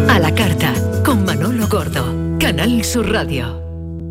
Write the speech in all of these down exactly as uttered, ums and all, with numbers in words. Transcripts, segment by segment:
A la carta, con Manolo Gordo, Canal Sur Radio.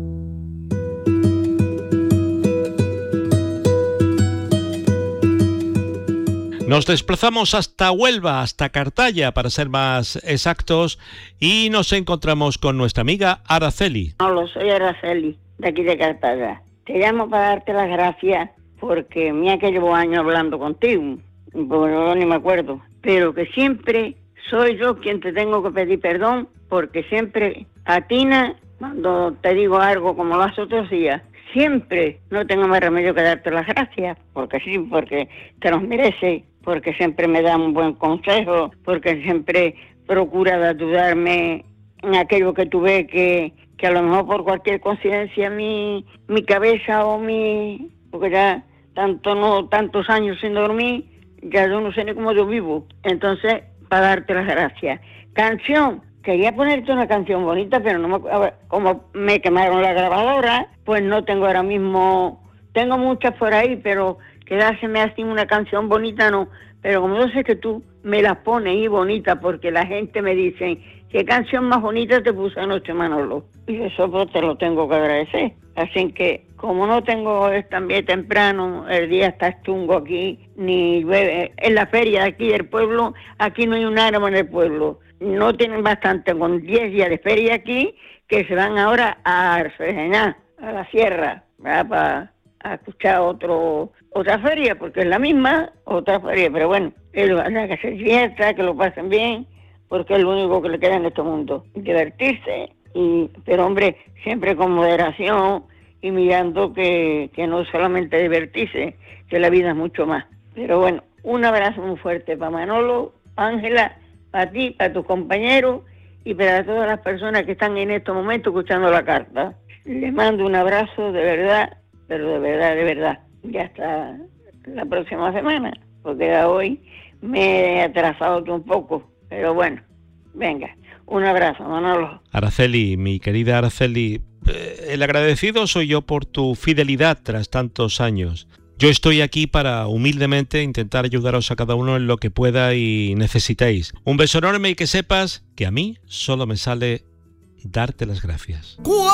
Nos desplazamos hasta Huelva, hasta Cartaya, para ser más exactos, y nos encontramos con nuestra amiga Araceli. Hola, soy Araceli, de aquí de Cartaya. Te llamo para darte las gracias porque mira que llevo años hablando contigo, bueno, ni me acuerdo, pero que siempre soy yo quien te tengo que pedir perdón, porque siempre atina cuando te digo algo como los otros días. Siempre no tengo más remedio que darte las gracias, porque sí, porque te los mereces, porque siempre me da un buen consejo, porque siempre procura de ayudarme en aquello que tú ves que, que a lo mejor por cualquier coincidencia mi, mi cabeza o mi... porque ya tanto no tantos años sin dormir, ya yo no sé ni cómo yo vivo. Entonces, para darte las gracias. Canción. Quería ponerte una canción bonita, pero no me, a ver, como me quemaron la grabadora, pues no tengo ahora mismo, tengo muchas por ahí, pero quedárseme así una canción bonita no, pero como yo sé que tú me las pones y bonita, porque la gente me dice, ¿qué canción más bonita te puse anoche, Manolo? Y eso pues te lo tengo que agradecer. Así que, como no tengo, es también temprano, el día está chungo aquí, ni llueve, en la feria de aquí del pueblo, aquí no hay un árbol en el pueblo. No tienen bastante con diez días de feria aquí, que se van ahora a Arcejená, a la sierra, ¿verdad? Para escuchar otro otra feria, porque es la misma, otra feria, pero bueno, es que se fiesta, que lo pasen bien, porque es lo único que le queda en este mundo, divertirse, y pero hombre, siempre con moderación y mirando que, que no solamente divertirse, que la vida es mucho más. Pero bueno, un abrazo muy fuerte para Manolo, Ángela, para ti, para tus compañeros y para todas las personas que están en estos momentos escuchando la carta. Les mando un abrazo de verdad, pero de verdad, de verdad. Ya hasta la próxima semana, porque ya hoy me he atrasado un poco, pero bueno, venga, un abrazo, Manolo. Araceli, mi querida Araceli, eh, el agradecido soy yo por tu fidelidad tras tantos años. Yo estoy aquí para humildemente intentar ayudaros a cada uno en lo que pueda y necesitéis. Un beso enorme y que sepas que a mí solo me sale darte las gracias.